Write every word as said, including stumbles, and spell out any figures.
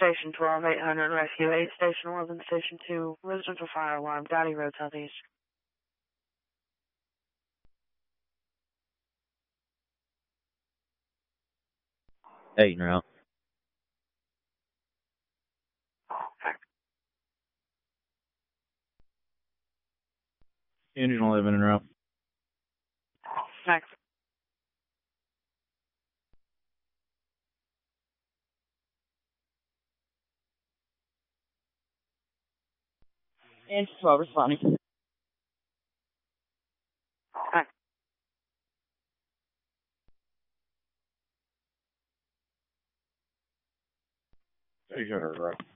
Station twelve, eight hundred, Rescue eight, Station eleven, Station two, residential fire alarm, Dowdy Road, Southeast. Eight en route. Engine eleven en route. Next. Engine twelve responding. Next. eight hundred en route.